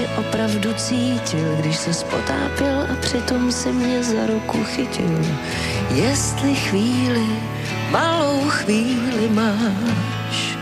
si opravdu cítil, když se spotápěl a přitom si mě za ruku chytil. Jestli chvíli, malou chvíli máš.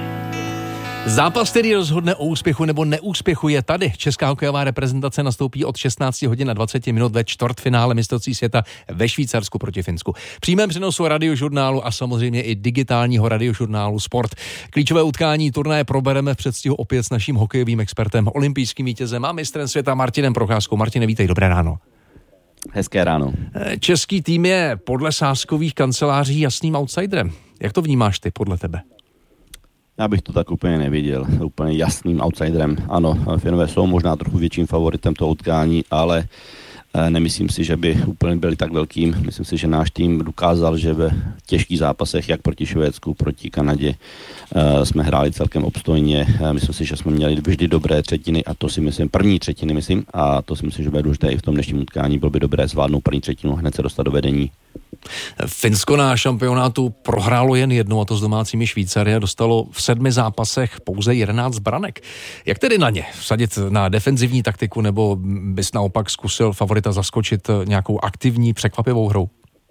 Zápas, který rozhodne o úspěchu nebo neúspěchu, je tady. Česká hokejová reprezentace nastoupí od 16 hodin a 20 minut ve čtvrtfinále mistrovství světa ve Švýcarsku proti Finsku. V přímém přenosu Radiožurnálu a samozřejmě i digitálního Radiožurnálu Sport. Klíčové utkání turnaje probereme v předstihu opět s naším hokejovým expertem, olympijským vítězem a mistrem světa Martinem Procházkou. Martine, vítej, dobré ráno. Hezké ráno. Český tým je podle sázkových kanceláří jasným outsiderem. Jak to vnímáš ty podle tebe? Já bych to tak úplně neviděl, úplně jasným outsiderem. Ano, Finové jsou možná trochu větším favoritem toho utkání, ale nemyslím si, že by úplně byli tak velkým. Myslím si, že náš tým dokázal, že ve těžkých zápasech, jak proti Švédsku, proti Kanadě, jsme hráli celkem obstojně. Myslím si, že jsme měli vždy dobré třetiny a to si myslím, první třetiny myslím, a to si myslím, že bude důležité i v tom dnešním utkání. Bylo by dobré zvládnout první třetinu a hned se dostat do vedení. Finsko na šampionátu prohrálo jen jednou, a to s domácími Švýcary, a dostalo v 7 zápasech pouze 11 branek. Jak tedy na ně? Vsadit na defenzivní taktiku, nebo bys naopak zkusil favorita zaskočit nějakou aktivní, překvapivou hrou?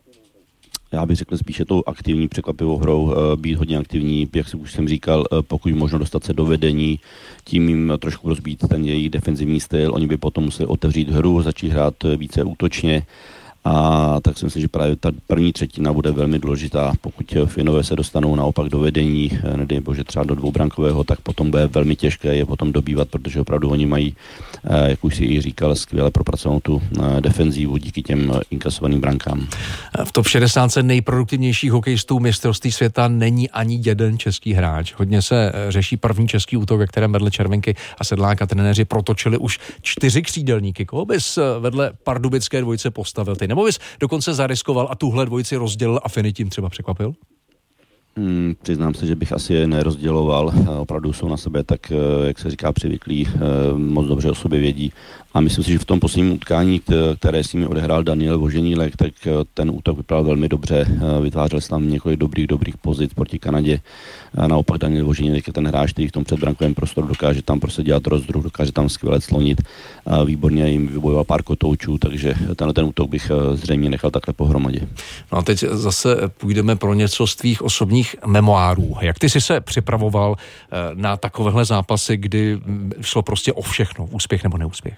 Já bych řekl spíše tou aktivní, překvapivou hrou, být hodně aktivní, jak už jsem říkal, pokud možno dostat se do vedení, tím jim trošku rozbít ten jejich defenzivní styl, oni by potom museli otevřít hru, začít hrát více útočně. A tak si myslím, že právě ta první třetina bude velmi důležitá. Pokud Finové se dostanou naopak do vedení, nedej bože třeba do dvoubrankového, tak potom bude velmi těžké je potom dobývat, protože opravdu oni mají, jak už si i říkal, skvěle propracovanou tu defenzívu díky těm inkasovaným brankám. V top 60 nejproduktivnějších hokejistů mistrovství světa není ani jeden český hráč. Hodně se řeší první český útok, ve kterém vedle Červenky a Sedláka trenéři protočili už 4 křídelníky. Koho bys vedle pardubické dvojice postavil ty? Nebo bys dokonce zariskoval a tuhle dvojici rozdělil a Finy tím třeba překvapil? Přiznám se, že bych asi je nerozděloval. Opravdu jsou na sebe tak, jak se říká, přivyklí, moc dobře o sobě vědí. A myslím si, že v tom posledním utkání, které s nimi odehrál Daniel Voženílek, tak ten útok vypadal velmi dobře. Vytvářel se tam několik dobrých pozic proti Kanadě. A naopak Daniel Voženílek je ten hráč, který v tom předbrankovém prostoru dokáže tam prostě dělat rozdruh, dokáže tam skvěle slonit. A výborně jim vybojoval pár kotoučů, takže ten útok bych zřejmě nechal takhle pohromadě. No a teď zase půjdeme pro něco z tvých osobních memoárů. Jak ty jsi se připravoval na takovéhle zápasy, kdy šlo prostě o všechno, úspěch nebo neúspěch?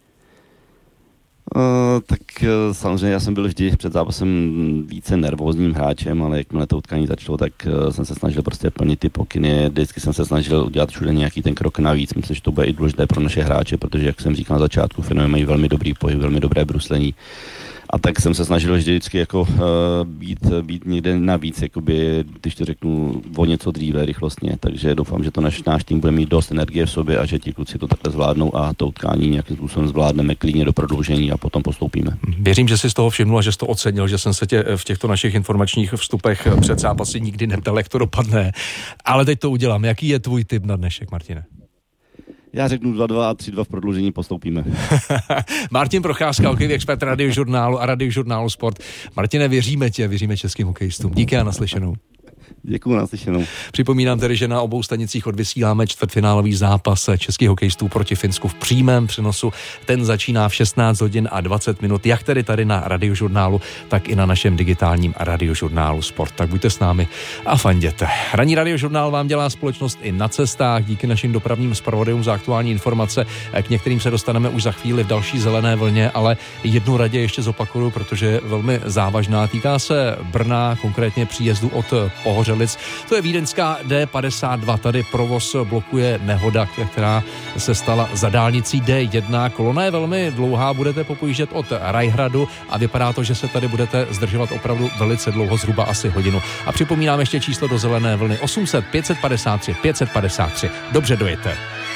Tak samozřejmě já jsem byl vždy před zápasem více nervózním hráčem, ale jakmile to utkání začalo, tak jsem se snažil prostě plnit ty pokyny. Vždycky jsem se snažil udělat všude nějaký ten krok navíc. Myslím, že to bude i důležité pro naše hráče, protože, jak jsem říkal na začátku, Finové mají velmi dobrý pohyb, velmi dobré bruslení. A tak jsem se snažil vždycky jako být někde navíc, jakoby, když to řeknu, o něco dříve, rychlostně. Takže doufám, že to náš tým bude mít dost energie v sobě a že ti kluci to takhle zvládnou a to utkání nějakým způsobem zvládneme klidně do prodloužení a potom postoupíme. Věřím, že jsi z toho všimnul a že jsi to ocenil, že jsem se tě v těchto našich informačních vstupech před zápasy nikdy neptal, jak to dopadne. Ale teď to udělám. Jaký je tvůj tip na dnešek, Martine? Já řeknu 2-2 a 3-2 v prodloužení, postoupíme. Martin Procházka, hokejový expert Radiožurnálu a Radiožurnálu Sport. Martine, věříme tě, věříme českým hokejistům. Díky a naslyšenou. Děkuju, naslyšenou. Připomínám tedy, že na obou stanicích odvysíláme čtvrtfinálový zápas českých hokejistů proti Finsku v přímém přenosu. Ten začíná v 16 hodin a 20 minut, jak tedy tady na Radiožurnálu, tak i na našem digitálním Radiožurnálu Sport. Tak buďte s námi a fanděte. Ranní Radiožurnál vám dělá společnost i na cestách díky našim dopravním zpravodajům za aktuální informace. K některým se dostaneme už za chvíli v další zelené vlně, ale jednu radě ještě zopakuju, protože je velmi závažná. Týká se Brna, konkrétně příjezdu od Pohořelic. To je vídeňská D52. Tady provoz blokuje nehoda, která se stala za dálnicí D1. Kolona je velmi dlouhá, budete popojíždět od Rajhradu a vypadá to, že se tady budete zdržovat opravdu velice dlouho, zhruba asi hodinu. A připomínám ještě číslo do zelené vlny 800 553 553. Dobře dojete.